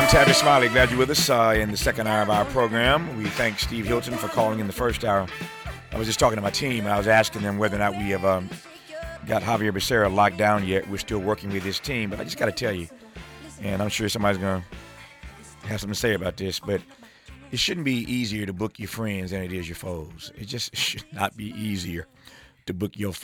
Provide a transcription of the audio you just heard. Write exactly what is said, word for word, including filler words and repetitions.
Tavis Smiley, glad you're with us uh, in the second hour of our program. We thank Steve Hilton for calling in the first hour. I was just talking to my team, and I was asking them whether or not we have um, got Javier Becerra locked down yet. We're still working with his team, but I just got to tell you, and I'm sure somebody's going to have something to say about this, but it shouldn't be easier to book your friends than it is your foes. It just should not be easier to book your